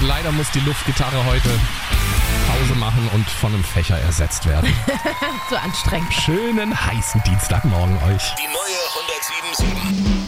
leider muss die Luftgitarre heute Pause machen und von einem Fächer ersetzt werden. Zu anstrengend. Schönen heißen Dienstagmorgen euch. Die neue 107.7.